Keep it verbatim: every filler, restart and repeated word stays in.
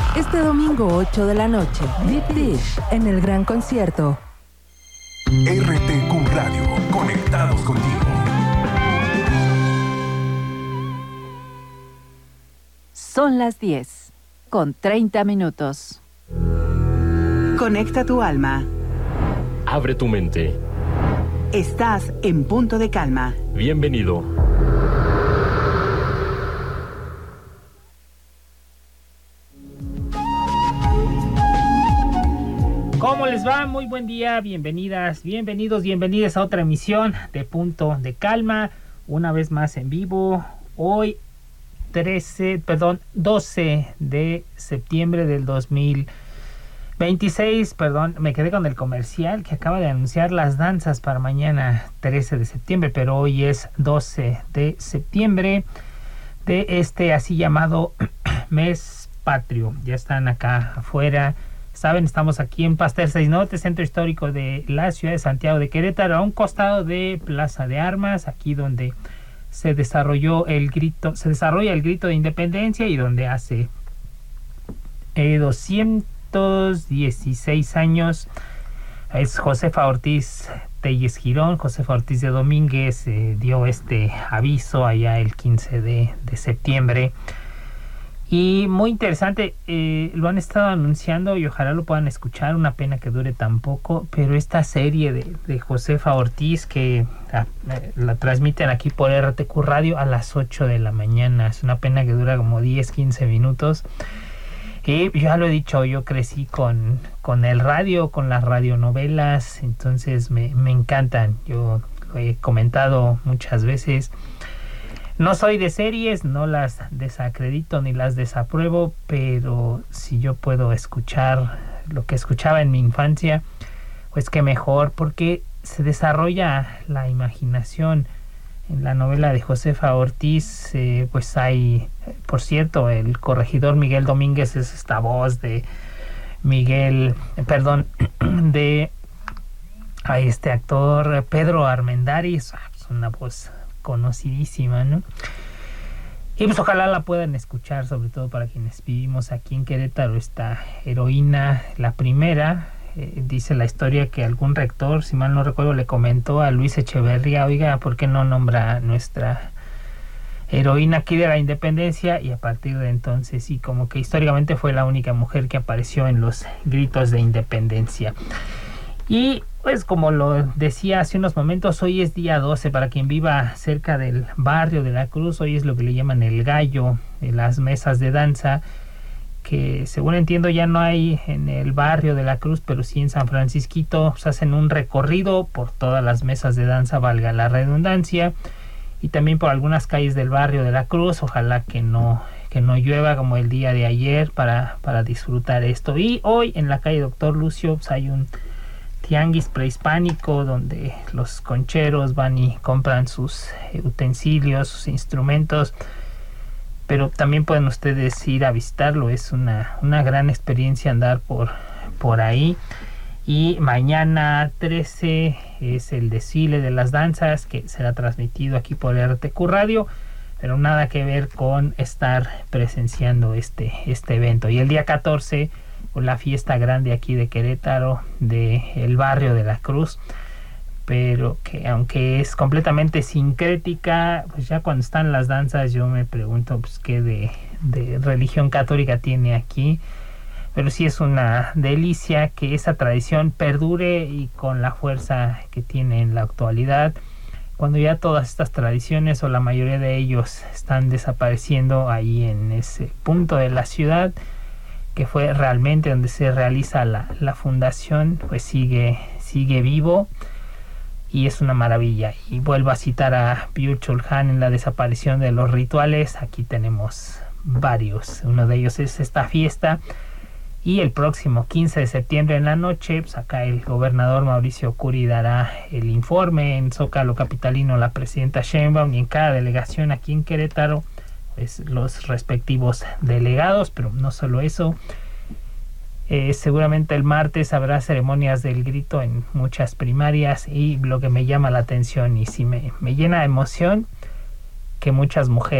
Este domingo ocho de la noche, Deep Dish en el Gran Concierto. R T Q Radio, conectados contigo. Son las diez, con treinta minutos. Conecta tu alma. Abre tu mente. Estás en Punto de Calma. Bienvenido. ¿Cómo les va? Muy buen día, bienvenidas, bienvenidos, bienvenidas a otra emisión de Punto de Calma, una vez más en vivo, hoy trece, perdón, doce de septiembre del dos mil veintiséis, perdón, me quedé con el comercial que acaba de anunciar las danzas para mañana trece de septiembre, pero hoy es doce de septiembre de este así llamado mes patrio. Ya están acá afuera. Saben, estamos aquí en Pastel seis Norte, centro histórico de la ciudad de Santiago de Querétaro, a un costado de Plaza de Armas, aquí donde se desarrolló el grito, se desarrolla el grito de independencia y donde hace eh, doscientos dieciséis años es Josefa Ortiz Telles Girón, Josefa Ortiz de Domínguez eh, dio este aviso allá el quince de septiembre. Y muy interesante, eh, lo han estado anunciando y ojalá lo puedan escuchar, una pena que dure tan poco, pero esta serie de, de Josefa Ortiz que la, la transmiten aquí por R T Q Radio a las ocho de la mañana, es una pena que dura como diez, quince minutos. Y ya lo he dicho, yo crecí con, con el radio, con las radionovelas, entonces me, me encantan, yo lo he comentado muchas veces. No soy de series, no las desacredito ni las desapruebo, pero si yo puedo escuchar lo que escuchaba en mi infancia, pues qué mejor, porque se desarrolla la imaginación. En la novela de Josefa Ortiz, eh, pues hay, por cierto, el corregidor Miguel Domínguez es esta voz de Miguel, eh, perdón, de a este actor Pedro Armendáriz, es una voz conocidísima, ¿no? Y pues ojalá la puedan escuchar, sobre todo para quienes vivimos aquí en Querétaro. Esta heroína, la primera, eh, dice la historia que algún rector, si mal no recuerdo, le comentó a Luis Echeverría, oiga, ¿por qué no nombra a nuestra heroína aquí de la independencia? Y a partir de entonces, sí, como que históricamente fue la única mujer que apareció en los gritos de independencia. Y pues como lo decía hace unos momentos, hoy es día doce, para quien viva cerca del barrio de la Cruz, hoy es lo que le llaman el gallo, de las mesas de danza, que según entiendo ya no hay en el barrio de la Cruz, pero sí en San Francisquito, pues hacen un recorrido por todas las mesas de danza, valga la redundancia, y también por algunas calles del barrio de la Cruz. Ojalá que no, que no llueva como el día de ayer para, para disfrutar esto. Y hoy en la calle Doctor Lucio pues hay un tianguis prehispánico donde los concheros van y compran sus utensilios, sus instrumentos, pero también pueden ustedes ir a visitarlo. Es una, una gran experiencia andar por, por ahí. Y mañana trece es el desfile de las danzas que será transmitido aquí por R T Q Radio, pero nada que ver con estar presenciando este, este evento. Y el día catorce, con la fiesta grande aquí de Querétaro, de el barrio de la Cruz, pero que aunque es completamente sincrética, pues ya cuando están las danzas yo me pregunto pues qué de, de religión católica tiene aquí, pero sí es una delicia que esa tradición perdure y con la fuerza que tiene en la actualidad, cuando ya todas estas tradiciones o la mayoría de ellos están desapareciendo ahí en ese punto de la ciudad que fue realmente donde se realiza la, la fundación, pues sigue, sigue vivo y es una maravilla. Y vuelvo a citar a Byung-Chul Han en la desaparición de los rituales. Aquí tenemos varios, uno de ellos es esta fiesta. Y el próximo quince de septiembre en la noche, pues acá el gobernador Mauricio Curi dará el informe en Zócalo capitalino, la presidenta Sheinbaum, y en cada delegación aquí en Querétaro pues los respectivos delegados. Pero no solo eso, eh, seguramente el martes habrá ceremonias del grito en muchas primarias, y lo que me llama la atención y sí me, me llena de emoción, que muchas mujeres